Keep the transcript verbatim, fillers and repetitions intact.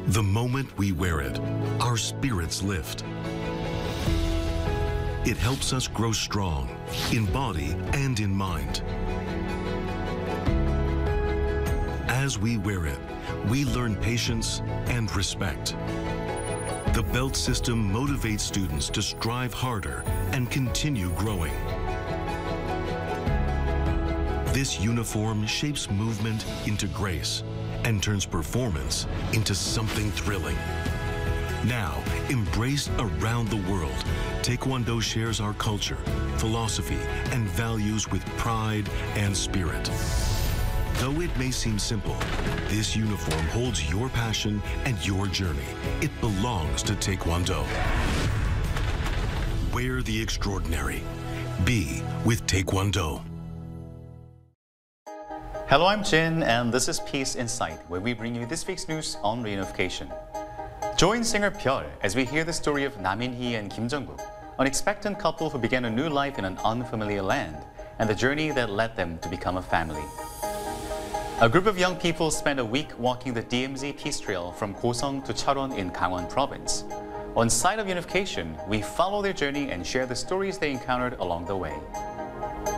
The moment we wear it, our spirits lift. It helps us grow strong in body and in mind. As we wear it, we learn patience and respect. The belt system motivates students to strive harder and continue growing. This uniform shapes movement into grace and turns performance into something thrilling. Now, embraced around the world, Taekwondo shares our culture, philosophy, and values with pride and spirit. Though it may seem simple, this uniform holds your passion and your journey. It belongs to Taekwondo. Wear the extraordinary. Be with Taekwondo. Hello, I'm Jin, and this is Peace Insight, where we bring you this week's news on reunification. Join singer Pyeol as we hear the story of Nam In-hee and Kim Jung-kook, an expectant couple who began a new life in an unfamiliar land, and the journey that led them to become a family. A group of young people spent a week walking the D M Z Peace Trail from Gosong to Cheolwon in Gangwon Province. On site of unification, we follow their journey and share the stories they encountered along the way.